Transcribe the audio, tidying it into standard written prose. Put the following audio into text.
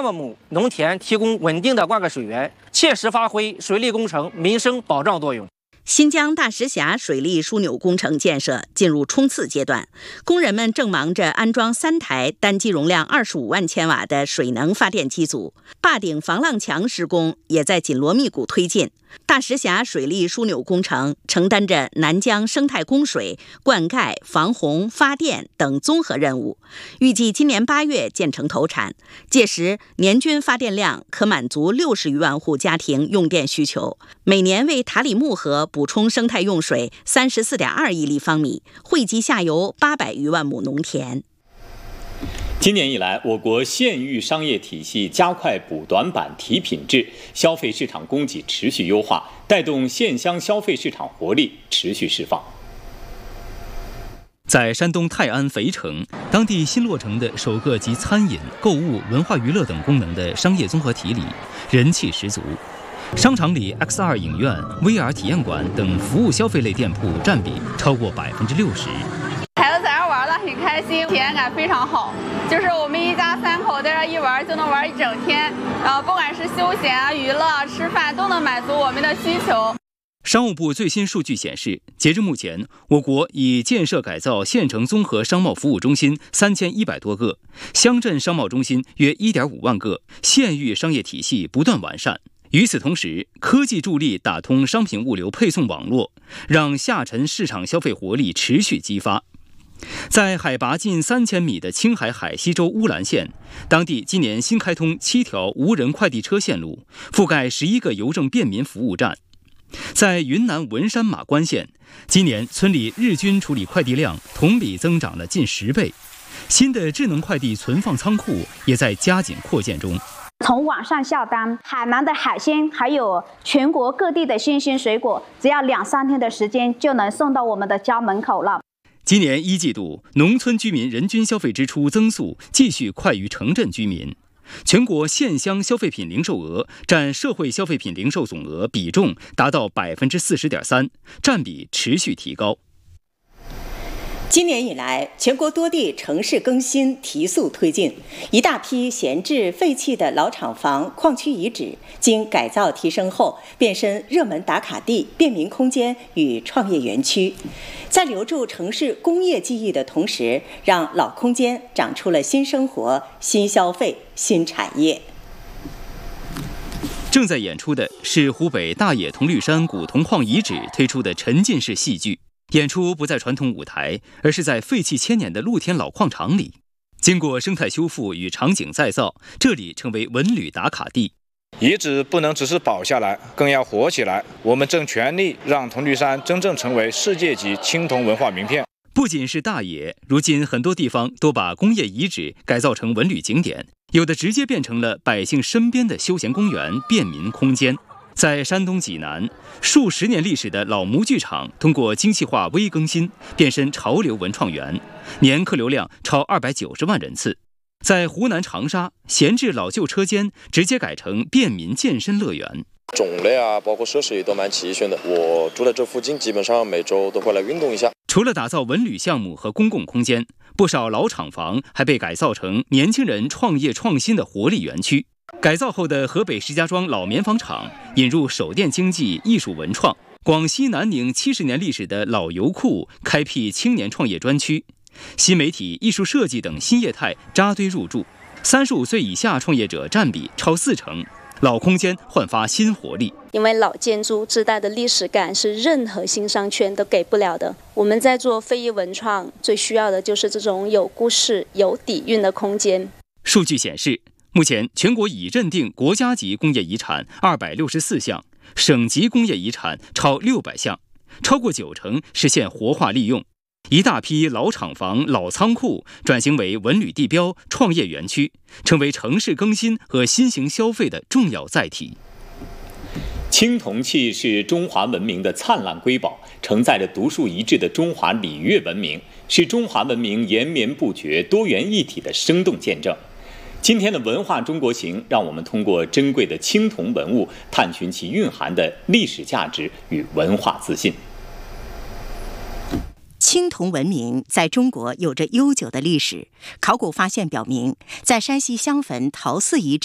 万亩农田提供稳定的灌溉水源，切实发挥水利工程民生保障作用。 新疆大石峡水利枢纽工程建设进入冲刺阶段，工人们正忙着安装3台单机容量25万千瓦的水能发电机组，坝顶防浪墙施工也在紧锣密鼓推进。大石峡水利枢纽工程承担着南疆生态供水、灌溉、防洪、发电等综合任务，预计今年8月建成投产，届时年均发电量可满足60余万户家庭用电需求，每年为塔里木河补充生态用水34.2亿立方米，惠及下游800余万亩农田。 今年以来，我国县域商业体系加快补短板、提品质，消费市场供给持续优化，带动县乡消费市场活力持续释放。 在山东泰安肥城，当地新落成的首个集餐饮、购物、文化娱乐等功能的商业综合体里，人气十足。商场里 XR 影院、VR 体验馆等服务消费类店铺占比超过60%。 孩子在这玩得很开心，体验感非常好。就是我们一家3口在这一玩就能玩1整天，不管是休闲啊、娱乐、吃饭都能满足我们的需求。 商务部最新数据显示，截至目前，我国已建设改造县城综合商贸服务中心3100多个，乡镇商贸中心约1.5万个，县域商业体系不断完善。与此同时，科技助力打通商品物流配送网络，让下沉市场消费活力持续激发。在海拔近3000米的青海海西州乌兰县，当地今年新开通7条无人快递车线路，覆盖11个邮政便民服务站。在云南文山马关县，今年村里日均处理快递量同比增长了近10倍，新的智能快递存放仓库也在加紧扩建中。 从网上下单，海南的海鲜还有全国各地的新鲜水果，只要2-3天的时间就能送到我们的家门口了。 今年1季度，农村居民人均消费支出增速继续快于城镇居民。全国县乡消费品零售额占社会消费品零售总额比重达到40.3%，占比持续提高。 今年以来，全国多地城市更新提速推进，一大批闲置废弃的老厂房、矿区遗址经改造提升后，变身热门打卡地、便民空间与创业园区，在留住城市工业记忆的同时，让老空间长出了新生活、新消费、新产业。 正在演出的是湖北大冶铜绿山古铜矿遗址推出的沉浸式戏剧。演出不在传统舞台，而是在废弃1000年的露天老矿场里。经过生态修复与场景再造，这里成为文旅打卡地。 遗址不能只是保下来，更要活起来。我们正全力让铜绿山真正成为世界级青铜文化名片。 不仅是大冶，如今很多地方都把工业遗址改造成文旅景点，有的直接变成了百姓身边的休闲公园、便民空间。在山东济南，数10年历史的老模剧场通过精细化微更新，变身潮流文创园，年客流量超290万人次。在湖南长沙，闲置老旧车间直接改成便民健身乐园， 种类啊，包括设施也都蛮齐全的。我住在这附近，基本上每周都会来运动一下。 除了打造文旅项目和公共空间，不少老厂房还被改造成年轻人创业创新的活力园区。改造后的河北石家庄老棉纺厂引入手电经济、艺术文创；广西南宁70年历史的老油库开辟青年创业专区，新媒体、艺术设计等新业态扎堆入驻，35岁以下创业者占比超40%，老空间焕发新活力。 因为老建筑自带的历史感是任何新商圈都给不了的。我们在做非遗文创，最需要的就是这种有故事、有底蕴的空间。 数据显示，目前全国已认定国家级工业遗产264项，省级工业遗产超600项，超过90%实现活化利用。一大批老厂房、老仓库转型为文旅地标、创业园区，成为城市更新和新型消费的重要载体。 青铜器是中华文明的灿烂瑰宝，承载着独树一帜的中华礼乐文明，是中华文明延绵不绝、多元一体的生动见证。今天的文化中国行，让我们通过珍贵的青铜文物，探寻其蕴含的历史价值与文化自信。 青铜文明在中国有着悠久的历史。考古发现表明，在山西襄汾陶寺遗址